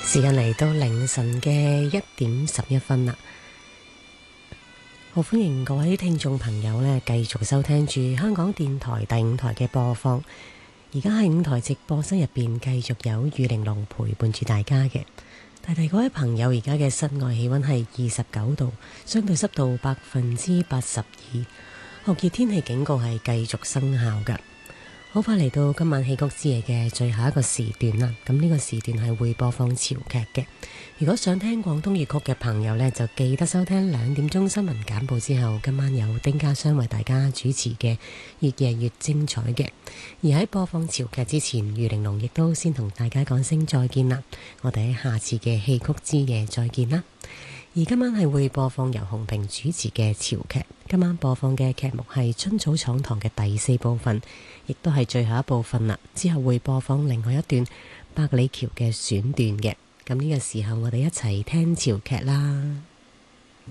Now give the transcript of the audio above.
時間嚟到凌晨嘅1:11啦，好歡迎各位聽眾朋友呢繼續收聽住香港電台第5台嘅播放。而家喺5台直播室入邊繼續有雨玲瓏陪伴住大家嘅。提提各位朋友，而家嘅室外氣溫係29度，相對濕度82%，酷熱天氣警告係繼續生效㗎。好快嚟到今晚戲曲之夜嘅最後一個時段啦，咁呢個時段係會播放潮劇嘅。如果想聽廣東粵曲嘅朋友呢，就記得收聽2點鐘新聞簡報之後，今晚有丁家雙為大家主持嘅越夜越精彩嘅。而喺播放潮劇之前，余玲瓏亦都先同大家講聲再見啦，我哋喺下次嘅戲曲之夜再見啦。而今晚係會播放由洪平主持嘅潮劇，今晚播放嘅劇目係春草廠堂嘅第4部分，亦都係最後一部分啦。之後會播放另外一段百里橋嘅選段嘅。咁呢個時候我哋一齊聽潮劇啦。